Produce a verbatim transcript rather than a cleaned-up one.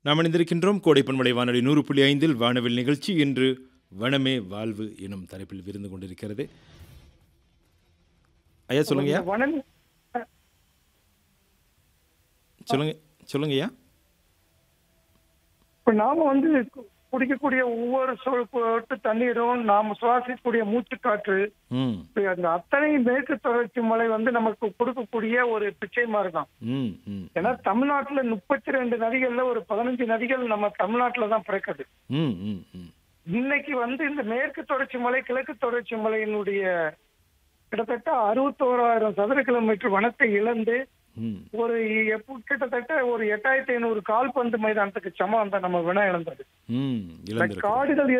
நாம் இணைந்திருக்கின்றோம் கோடைப்பன்மலை வானொலி நூறு புள்ளி ஐந்தில் வானவில் நிகழ்ச்சி. இன்று வனமே வாழ்வு எனும் தலைப்பில் விருந்து கொண்டிருக்கிறது. ஐயா சொல்லுங்கய்யா. வனம் சொல்லுங்க சொல்லுங்கய்யா. இப்ப நாம வந்து கு- குடிக்கக்கூடிய ஒவ்வொரு சொட்டு தண்ணீரும் நாம சுவாசிக்கக்கூடிய மூச்சு காற்று ம் இப்ப அந்த அத்தனை மேற்கு தொடர்ச்சி மலை வந்து நமக்கு கொடுக்கக்கூடிய ஒரு பிச்சை மாதிரி தான். ம் ம் ஏன்னா தமிழ்நாட்டுல முப்பத்தி ரெண்டு நதிகள்ல ஒரு பதினஞ்சு நதிகள் நம்ம தமிழ்நாட்டுல தான் பிறக்குது. ம் ம் ம் இன்னைக்கு வந்து இந்த மேற்கு தொடர்ச்சி மலை கிழக்கு தொடர்ச்சி மலையினுடைய கிட்டத்தட்ட அறுபத்தோராயிரம் சதுர கிலோமீட்டர் வனத்தை இழந்து ம் ஒரு எப்ப- கிட்டத்தட்ட ஒரு எட்டாயிரத்தி ஐநூறு கால்பந்து மைதானத்துக்கு சமம் அந்த நம்ம வினை இழந்தது. ம் இந்த இழந்திருக்கிறது. காடுகள்